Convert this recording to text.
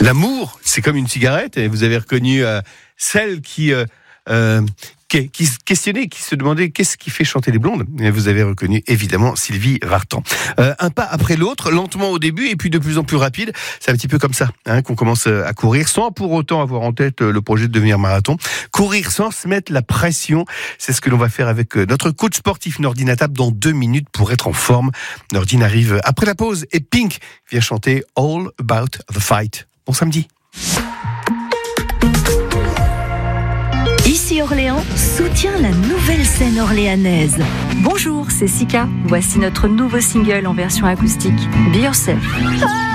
L'amour, c'est comme une cigarette. Et vous avez reconnu celle qui se questionnait, qui se demandait qu'est-ce qui fait chanter les blondes. Et vous avez reconnu évidemment Sylvie Vartan. Un pas après l'autre, lentement au début et puis de plus en plus rapide. C'est un petit peu comme ça qu'on commence à courir sans pour autant avoir en tête le projet de devenir marathon. Courir sans se mettre la pression, c'est ce que l'on va faire avec notre coach sportif Nordine Atap dans 2 minutes pour être en forme. Nordine arrive après la pause et Pink vient chanter All About the Fight. Bon samedi. Ici Orléans soutient la nouvelle scène orléanaise. Bonjour, c'est Sika. Voici notre nouveau single en version acoustique, Be Yourself.